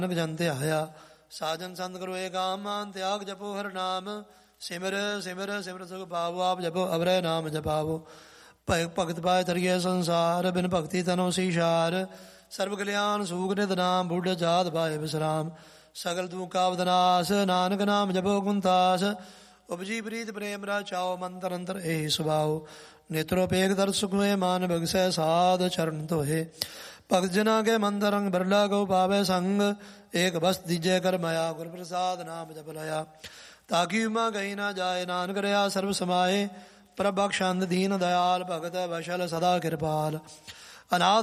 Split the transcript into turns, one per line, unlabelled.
ਜਨ ਧਿਆਇਆ। ਸਾਜਨ ਸੰਤ ਕਰੋ ਏ ਕਾਮ ਮਾਨ ਤਿਆਗ ਜਪੋ ਹਰ ਨਾਮ। ਸਿਮਰ ਸਿਮਰ ਸਿਮਰ ਸੁਖ ਪਾਵੋ ਆਪ ਜਪੋ ਅਵਰੇ ਨਾਮ ਜਪਾਵੋ। ਭਗਤ ਪਾਏ ਤਰੀਏ ਸੰਸਾਰ ਬਿਨ ਭਗਤੀ ਤਨੋ ਸੀਸ਼ਾਰ। ਸਰਬ ਕਲਿਆਣ ਸੂਖ ਨਿਤ ਨਾਮ ਬੁੱਢ ਜਾਤ ਪਾਏ ਵਿਸਰਾਮ। ਸਗਲ ਦੁਖਾ ਬਦਨਾਸ ਨਾਨਕ ਨਾਮ ਜਪੋ ਗੁਣਤਾਸ। ਉਪਜੀ ਪ੍ਰੀਤ ਪ੍ਰੇਮ ਰਾਚਾਓ ਮੰਤਰ ਅੰਤਰ ਇਹ ਸੁਭਾਓ। ਨੇਤਰੋ ਪੇਖ ਦਰ ਸੁਖਮੇ ਮਾਨ ਬਗਸੈ ਸਾਧ ਚਰਨ ਧੋਏ। ਭਗਤ ਜਨਾ ਕੇ ਮੰਦਰ ਰੰਗ ਬਰਲਾ ਕੋ ਪਾਵੇ ਸੰਗ। ਏਕ ਬਸ ਦੀਜੇ ਕਰ ਮਾਇਆ ਗੁਰ ਪ੍ਰਸਾਦ ਨਾਮ ਜਪ ਲਿਆ। ਤਾਕੀ ਉਮਾ ਗਈ ਨਾ ਜਾਏ ਨਾਨਕ ਰਿਆ ਸਰਬ ਸਮਾਏ। ਪ੍ਰਭ ਬਖਸ਼ੰਦ ਦੀਨ ਦਇਆਲ ਭਗਤ ਵਸ਼ਲ ਸਦਾ ਕਿਰਪਾਲ। ਅਨਾਥ